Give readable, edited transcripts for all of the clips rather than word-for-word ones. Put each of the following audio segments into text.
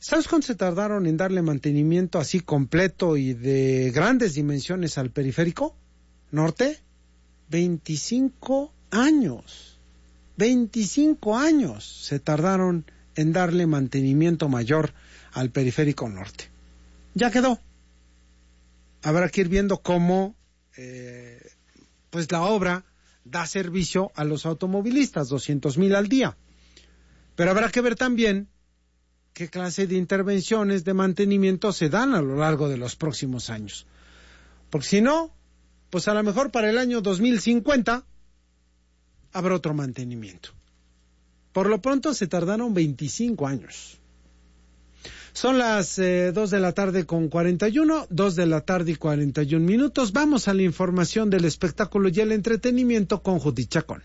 ¿Sabes cuánto se tardaron en darle mantenimiento así completo y de grandes dimensiones al periférico norte? 25 años. 25 años se tardaron en darle mantenimiento mayor al periférico norte. Ya quedó. Habrá que ir viendo cómo pues la obra da servicio a los automovilistas, 200,000 al día. Pero habrá que ver también qué clase de intervenciones de mantenimiento se dan a lo largo de los próximos años. Porque si no, pues a lo mejor para el año 2050 habrá otro mantenimiento. Por lo pronto se tardaron 25 años. Son las 2 de la tarde con 41, 2 de la tarde y 41 minutos. Vamos a la información del espectáculo y el entretenimiento con Judith Chacón.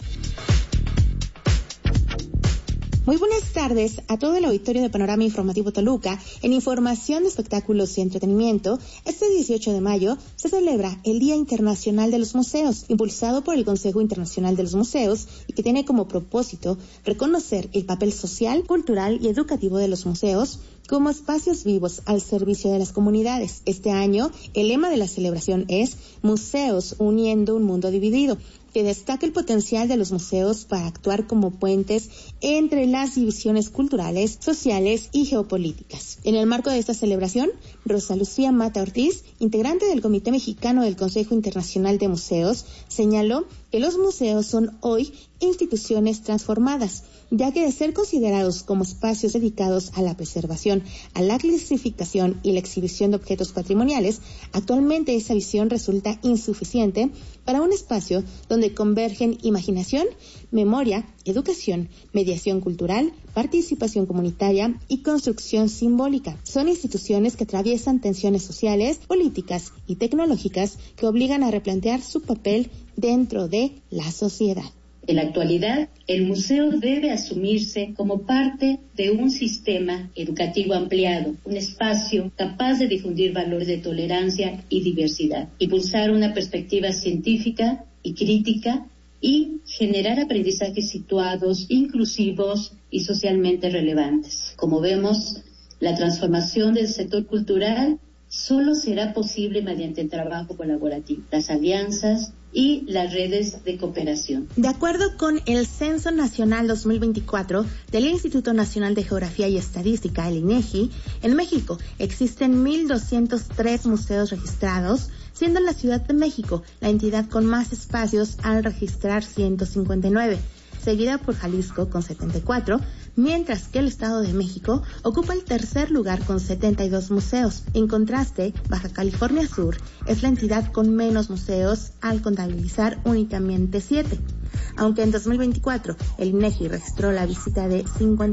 Muy buenas tardes a todo el auditorio de Panorama Informativo Toluca. En información de espectáculos y entretenimiento, este 18 de mayo se celebra el Día Internacional de los Museos, impulsado por el Consejo Internacional de los Museos y que tiene como propósito reconocer el papel social, cultural y educativo de los museos como espacios vivos al servicio de las comunidades. Este año, el lema de la celebración es Museos uniendo un mundo dividido, que destaca el potencial de los museos para actuar como puentes entre las divisiones culturales, sociales y geopolíticas. En el marco de esta celebración, Rosa Lucía Mata Ortiz, integrante del Comité Mexicano del Consejo Internacional de Museos, señaló que los museos son hoy instituciones transformadas, ya que de ser considerados como espacios dedicados a la preservación, a la clasificación y la exhibición de objetos patrimoniales, actualmente esa visión resulta insuficiente para un espacio donde convergen imaginación, memoria, educación, mediación cultural, participación comunitaria y construcción simbólica. Son instituciones que atraviesan tensiones sociales, políticas y tecnológicas que obligan a replantear su papel dentro de la sociedad. En la actualidad, el museo debe asumirse como parte de un sistema educativo ampliado, un espacio capaz de difundir valores de tolerancia y diversidad, impulsar una perspectiva científica y crítica y generar aprendizajes situados, inclusivos y socialmente relevantes. Como vemos, la transformación del sector cultural solo será posible mediante el trabajo colaborativo, las alianzas y las redes de cooperación. De acuerdo con el Censo Nacional 2024 del Instituto Nacional de Geografía y Estadística, el INEGI, en México existen 1,203 museos registrados, siendo la Ciudad de México la entidad con más espacios al registrar 159, seguida por Jalisco con 74, mientras que el Estado de México ocupa el tercer lugar con 72 museos. En contraste, Baja California Sur es la entidad con menos museos al contabilizar únicamente 7. Aunque en 2024 el INEGI registró la visita de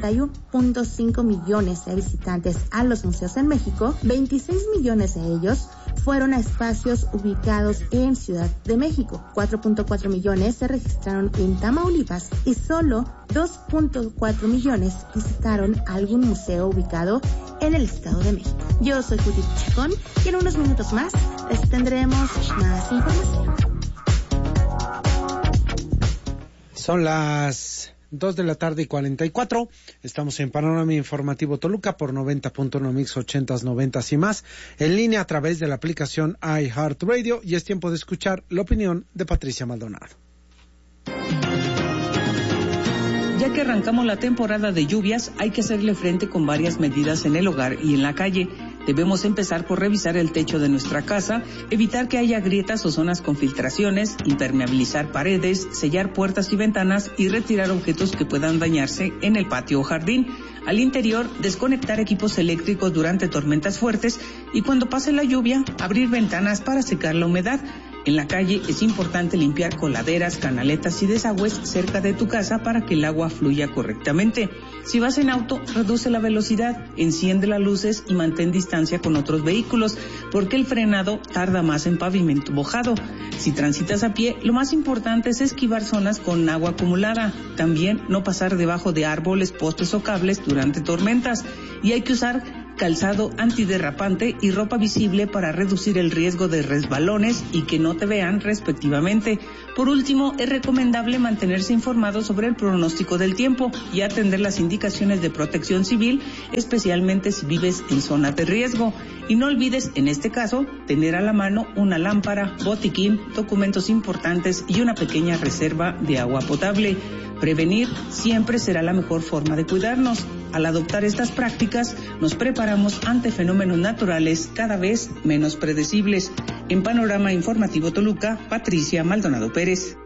51.5 millones de visitantes a los museos en México, 26 millones de ellos fueron a espacios ubicados en Ciudad de México, 4.4 millones se registraron en Tamaulipas y solo 2.4 millones visitaron algún museo ubicado en el Estado de México. Yo soy Judith Chacón y en unos minutos más les tendremos más información. Son las 2 de la tarde y 44. Estamos en Panorama Informativo Toluca por 90.1 Mix 80s, 90s y más. En línea a través de la aplicación iHeartRadio. Y es tiempo de escuchar la opinión de Patricia Maldonado. Ya que arrancamos la temporada de lluvias, hay que hacerle frente con varias medidas en el hogar y en la calle. Debemos empezar por revisar el techo de nuestra casa, evitar que haya grietas o zonas con filtraciones, impermeabilizar paredes, sellar puertas y ventanas y retirar objetos que puedan dañarse en el patio o jardín. Al interior, desconectar equipos eléctricos durante tormentas fuertes y cuando pase la lluvia, abrir ventanas para secar la humedad. En la calle es importante limpiar coladeras, canaletas y desagües cerca de tu casa para que el agua fluya correctamente. Si vas en auto, reduce la velocidad, enciende las luces y mantén distancia con otros vehículos, porque el frenado tarda más en pavimento mojado. Si transitas a pie, lo más importante es esquivar zonas con agua acumulada. También no pasar debajo de árboles, postes o cables durante tormentas. Y hay que usar calzado antiderrapante y ropa visible para reducir el riesgo de resbalones y que no te vean respectivamente. Por último, es recomendable mantenerse informado sobre el pronóstico del tiempo y atender las indicaciones de Protección Civil, especialmente si vives en zonas de riesgo. Y no olvides, en este caso, tener a la mano una lámpara, botiquín, documentos importantes y una pequeña reserva de agua potable. Prevenir siempre será la mejor forma de cuidarnos. Al adoptar estas prácticas, nos preparamos ante fenómenos naturales cada vez menos predecibles. En Panorama Informativo Toluca, Patricia Maldonado Pérez.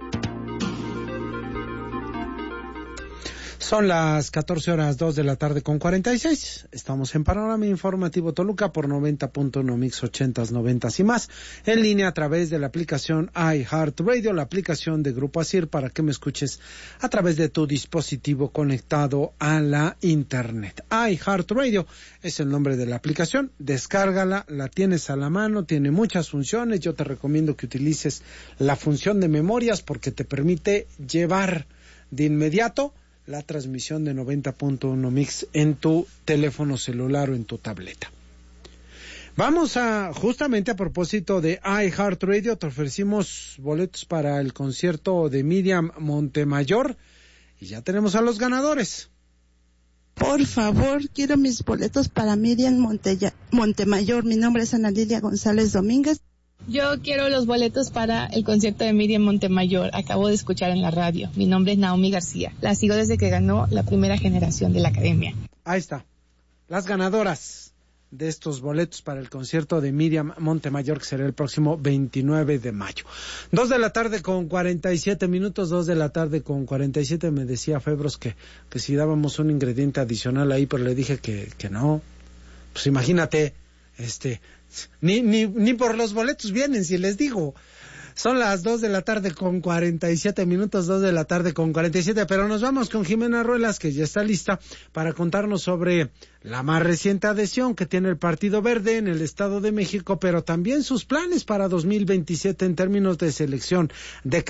Son las 14:02 de la tarde con 46. Estamos en Panorama Informativo Toluca por 90.1 Mix 80s, 90s y más. En línea a través de la aplicación iHeartRadio, la aplicación de Grupo ASIR, para que me escuches a través de tu dispositivo conectado a la internet. iHeartRadio es el nombre de la aplicación. Descárgala, la tienes a la mano, tiene muchas funciones. Yo te recomiendo que utilices la función de memorias porque te permite llevar de inmediato la transmisión de 90.1 Mix en tu teléfono celular o en tu tableta. Vamos justamente a propósito de iHeartRadio, te ofrecimos boletos para el concierto de Miriam Montemayor y ya tenemos a los ganadores. Por favor, quiero mis boletos para Miriam Montemayor. Mi nombre es Ana Lilia González Domínguez. Yo quiero los boletos para el concierto de Miriam Montemayor. Acabo de escuchar en la radio. Mi nombre es Naomi García. La sigo desde que ganó la primera generación de la academia. Ahí está. Las ganadoras de estos boletos para el concierto de Miriam Montemayor, que será el próximo 29 de mayo. 2 de la tarde con 47 minutos, 2 de la tarde con 47. Me decía Febros que si dábamos un ingrediente adicional ahí, pero le dije que no. Pues imagínate, Ni por los boletos vienen, si les digo. Son las 2 de la tarde con 47 minutos, 2 de la tarde con 47, pero nos vamos con Jimena Ruelas, que ya está lista para contarnos sobre la más reciente adhesión que tiene el Partido Verde en el Estado de México, pero también sus planes para 2027 en términos de selección de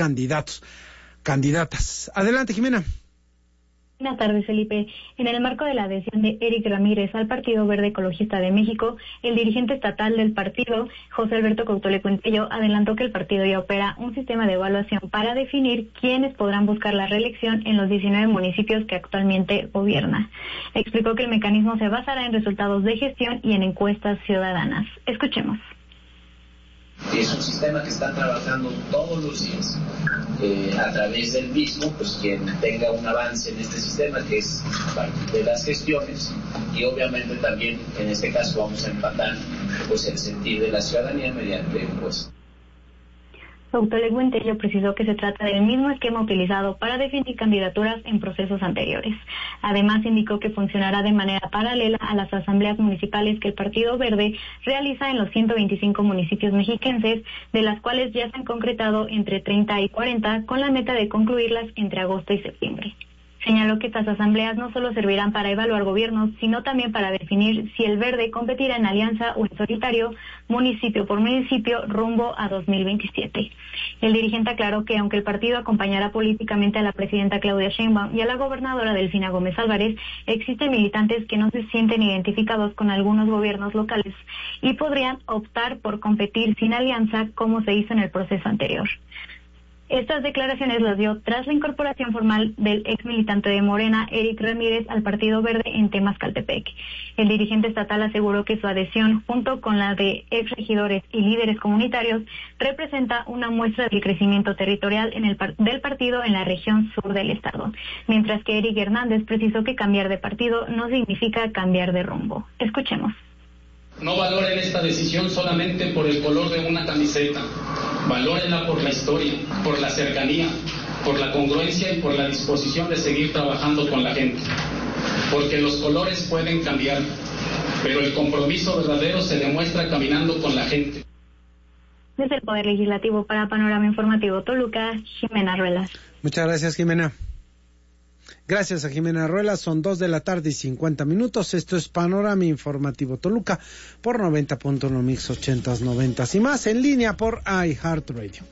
candidatas. Adelante, Jimena. Buenas tardes, Felipe. En el marco de la adhesión de Eric Ramírez al Partido Verde Ecologista de México, el dirigente estatal del partido, José Alberto Cuauhtémoc Cuentello, adelantó que el partido ya opera un sistema de evaluación para definir quiénes podrán buscar la reelección en los 19 municipios que actualmente gobierna. Explicó que el mecanismo se basará en resultados de gestión y en encuestas ciudadanas. Escuchemos. Es un sistema que está trabajando todos los días. A través del mismo, pues quien tenga un avance en este sistema, que es parte de las gestiones, y obviamente también en este caso vamos a empatar pues el sentir de la ciudadanía mediante encuestas. Cuauhtémoc Cuentello precisó que se trata del mismo esquema utilizado para definir candidaturas en procesos anteriores. Además, indicó que funcionará de manera paralela a las asambleas municipales que el Partido Verde realiza en los 125 municipios mexiquenses, de las cuales ya se han concretado entre 30 y 40, con la meta de concluirlas entre agosto y septiembre. Señaló que estas asambleas no solo servirán para evaluar gobiernos, sino también para definir si el Verde competirá en alianza o en solitario, municipio por municipio, rumbo a 2027. El dirigente aclaró que aunque el partido acompañará políticamente a la presidenta Claudia Sheinbaum y a la gobernadora Delfina Gómez Álvarez, existen militantes que no se sienten identificados con algunos gobiernos locales y podrían optar por competir sin alianza, como se hizo en el proceso anterior. Estas declaraciones las dio tras la incorporación formal del ex militante de Morena, Eric Ramírez, al Partido Verde en Temascaltepec. El dirigente estatal aseguró que su adhesión, junto con la de ex regidores y líderes comunitarios, representa una muestra del crecimiento territorial del partido en la región sur del estado. Mientras que Eric Hernández precisó que cambiar de partido no significa cambiar de rumbo. Escuchemos. No valoren esta decisión solamente por el color de una camiseta, valórenla por la historia, por la cercanía, por la congruencia y por la disposición de seguir trabajando con la gente. Porque los colores pueden cambiar, pero el compromiso verdadero se demuestra caminando con la gente. Desde el Poder Legislativo para Panorama Informativo Toluca, Jimena Ruelas. Muchas gracias, Jimena. Gracias a Jimena Ruelas, son 2 de la tarde y 50 minutos. Esto es Panorama Informativo Toluca por 90.1 Mix 80s, 90s y más, en línea por iHeartRadio.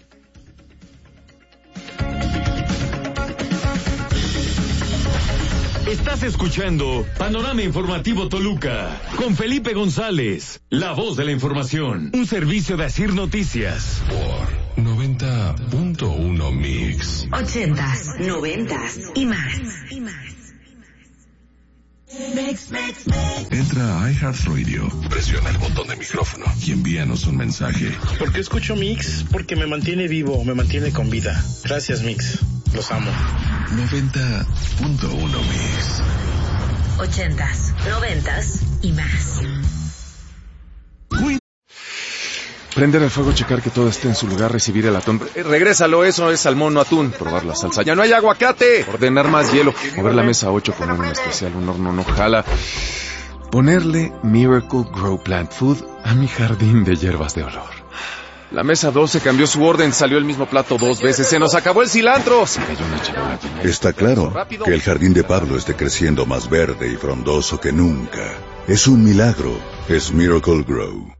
Estás escuchando Panorama Informativo Toluca con Felipe González, la voz de la información, un servicio de ASIR Noticias por 90.1 Mix. Mix. 80s, 90s y más. Entra a iHeartRadio, presiona el botón de micrófono y envíanos un mensaje. ¿Por qué escucho Mix? Porque me mantiene vivo, me mantiene con vida. Gracias, Mix. Los amo. 90.1 Mix. 80s, 90s y más. Prender el fuego, checar que todo esté en su lugar, recibir el atún. Regrésalo, eso es salmón, no atún. Probar la salsa. ¡Ya no hay aguacate! Ordenar más hielo. Mover la mesa 8, poner un especial, un horno no jala. Ponerle Miracle Grow Plant Food a mi jardín de hierbas de olor. La mesa 12 cambió su orden, salió el mismo plato 2 veces. ¡Se nos acabó el cilantro! Se cayó una charola. Está claro que el jardín de Pablo esté creciendo más verde y frondoso que nunca. Es un milagro. Es Miracle Grow.